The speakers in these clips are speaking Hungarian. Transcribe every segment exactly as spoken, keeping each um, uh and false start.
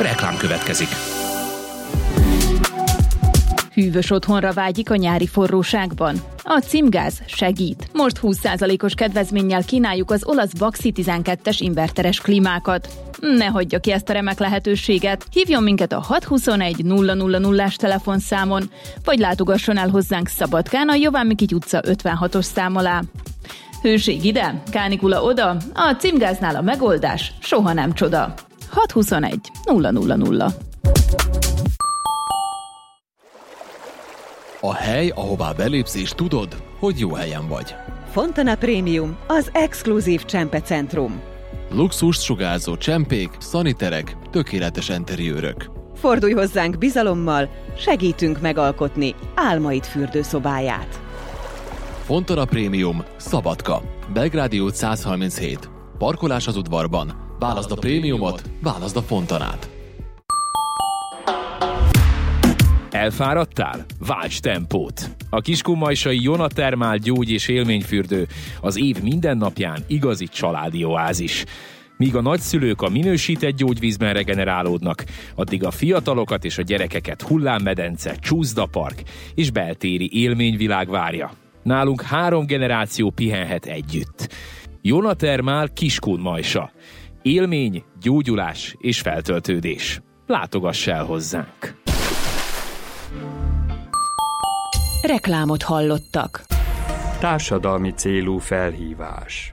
Reklám következik. Hűvös otthonra vágyik a nyári forróságban? A Cimgáz segít. Most húsz százalékos kedvezménnyel kínáljuk az olasz Baxi tizenkettes inverteres klímákat. Ne hagyja ki ezt a remek lehetőséget. Hívjon minket a hat huszonegy nulla nulla nullás telefonszámon, vagy látogasson el hozzánk Szabadkán a Jován Mikity utca ötvenhatos szám alá. Hőség ide, kánikula oda, a Cimgáznál a megoldás soha nem csoda. hat huszonegy nulla nulla nulla. A hely, ahová belépsz és tudod, hogy jó helyen vagy. Fontana Premium, az exkluzív csempecentrum. Luxust sugárzó csempék, szaniterek, tökéletes enteriőrök. Fordulj hozzánk bizalommal, segítünk megalkotni álmaid fürdőszobáját. Fontana Premium, Szabadka, Belgrádi út száz harminchét. Parkolás az udvarban. Válaszd a prémiumot, válaszd a Fontanát. Elfáradtál? Válts tempót! A kiskunmajsai Jona Thermal gyógy- és élményfürdő az év minden napján igazi családi oázis. Míg a nagyszülők a minősített gyógyvízben regenerálódnak, addig a fiatalokat és a gyerekeket hullámmedence, csúszdapark és beltéri élményvilág várja. Nálunk három generáció pihenhet együtt. Jona Thermal Kiskunmajsa. Élmény, gyógyulás és feltöltődés. Látogass el hozzánk! Reklámot hallottak. Társadalmi célú felhívás.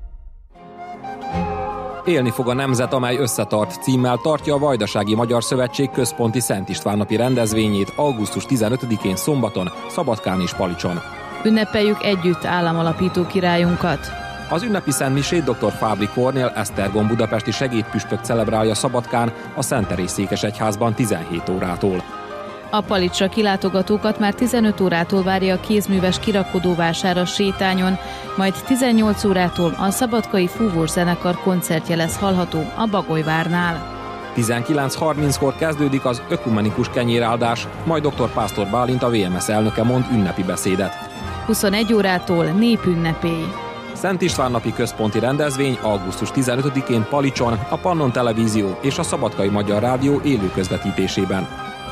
Élni fog a nemzet, amely összetart címmel tartja a Vajdasági Magyar Szövetség központi Szent István-napi rendezvényét augusztus tizenötödikén szombaton, Szabadkán és Palicson. Ünnepeljük együtt államalapító királyunkat. Az ünnepi szentmisét dr. Fábri Kornél Esztergom budapesti segédpüspök celebrálja Szabadkán a Szentterész-székesegyházban tizenhét órától. A Palicsra kilátogatókat már tizenöt órától várja a kézműves kirakodóvásár a sétányon, majd tizennyolc órától a szabadkai fúvós zenekar koncertje lesz hallható a Bagolyvárnál. tizenkilenc harminckor kezdődik az ökumenikus kenyéráldás, majd dr. Pásztor Bálint, a vé em es elnöke mond ünnepi beszédet. huszonegy órától népünnepély. Szent István-napi központi rendezvény augusztus tizenötödikén Palicson, a Pannon Televízió és a Szabadkai Magyar Rádió élő közvetítésében.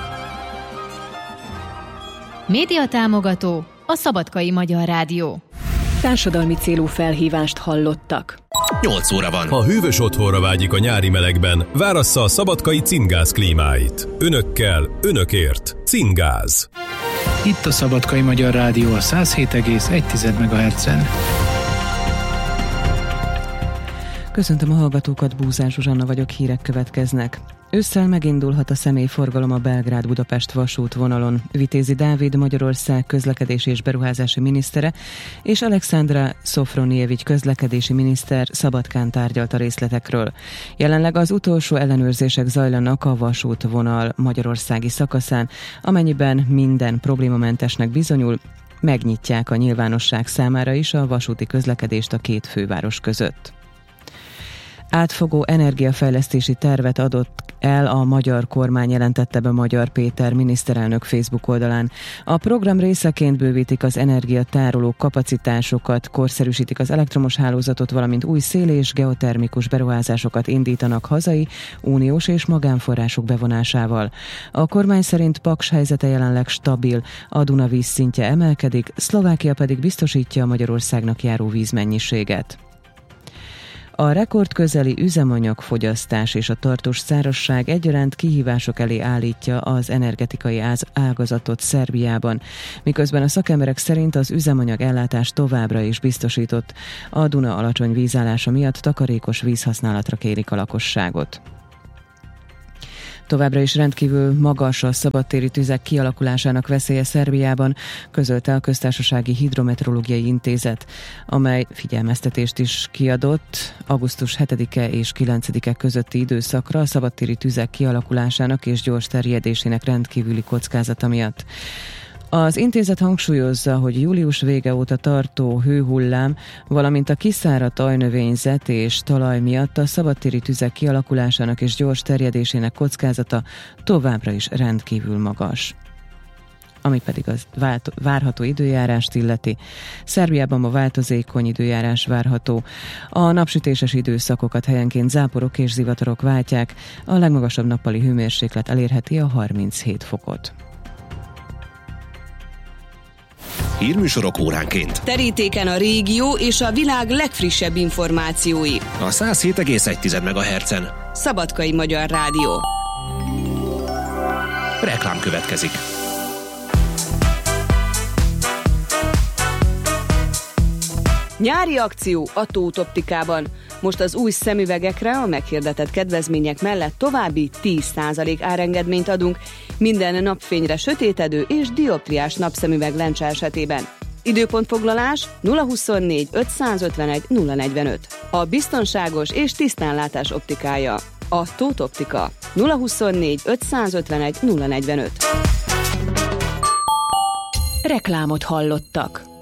Média támogató a Szabadkai Magyar Rádió. Társadalmi célú felhívást hallottak. nyolc óra van. Ha hűvös otthonra vágyik a nyári melegben, várassza a szabadkai Cimgáz klímáit. Önökkel, önökért. Cimgáz. Itt a Szabadkai Magyar Rádió a száz hét egész egy megahertzen. Köszöntöm a hallgatókat, Búzár Zsuzsanna vagyok, hírek következnek. Ősszel megindulhat a személyforgalom a Belgrád-Budapest vasútvonalon. Vitézi Dávid, Magyarország közlekedési és beruházási minisztere, és Alexandra Szofronjevics közlekedési miniszter Szabadkán tárgyalt a részletekről. Jelenleg az utolsó ellenőrzések zajlanak a vasútvonal magyarországi szakaszán, amennyiben minden problémamentesnek bizonyul, megnyitják a nyilvánosság számára is a vasúti közlekedést a két főváros között. Átfogó energiafejlesztési tervet adott el a magyar kormány, jelentette be Magyar Péter miniszterelnök Facebook oldalán. A program részeként bővítik az energiatároló kapacitásokat, korszerűsítik az elektromos hálózatot, valamint új szél- és geotermikus beruházásokat indítanak hazai, uniós és magánforrások bevonásával. A kormány szerint Paks helyzete jelenleg stabil, a Duna vízszintje emelkedik, Szlovákia pedig biztosítja a Magyarországnak járó vízmennyiséget. A rekordközeli üzemanyagfogyasztás és a tartós szárazság egyaránt kihívások elé állítja az energetikai ágazatot Szerbiában, miközben a szakemberek szerint az üzemanyag ellátás továbbra is biztosított. A Duna alacsony vízállása miatt takarékos vízhasználatra kérik a lakosságot. Továbbra is rendkívül magas a szabadtéri tüzek kialakulásának veszélye Szerbiában, közölte a Köztársasági Hidrometeorológiai Intézet, amely figyelmeztetést is kiadott augusztus hetedike és kilencedike közötti időszakra a szabadtéri tüzek kialakulásának és gyors terjedésének rendkívüli kockázata miatt. Az intézet hangsúlyozza, hogy július vége óta tartó hőhullám, valamint a kiszáradt ajnövényzet és talaj miatt a szabadtéri tüzek kialakulásának és gyors terjedésének kockázata továbbra is rendkívül magas. ami pedig az vált, várható időjárást illeti. Szerbiában ma változékony időjárás várható. A napsütéses időszakokat helyenként záporok és zivatarok váltják, a legmagasabb nappali hőmérséklet elérheti a harminchét fokot. Hírműsorok óránként. Terítéken a régió és a világ legfrissebb információi. A száz hét egész egy megahertzen. Szabadkai Magyar Rádió. Reklám következik. Nyári akció a Tóth Optikában. Most az új szemüvegekre a meghirdetett kedvezmények mellett további tíz százalék árengedményt adunk minden napfényre sötétedő és dioptriás napszemüveg lencse esetében. Időpontfoglalás nulla huszonnégy ötszázötvenegy nulla negyvenöt. A biztonságos és tisztánlátás optikája. A Tóth Optika. nulla huszonnégy ötszázötvenegy nulla negyvenöt. Reklámot hallottak.